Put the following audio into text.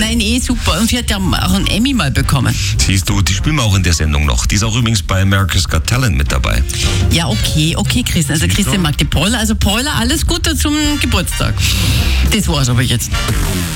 Nein, super. Und sie hat ja auch einen Emmy mal bekommen. Siehst du, die spielen wir auch in der Sendung noch. Die ist auch übrigens bei America's Got Talent mit dabei. Ja, okay, Christian. Also Christian mag die Paula. Also Paula, alles Gute zum Geburtstag. Das war's aber jetzt.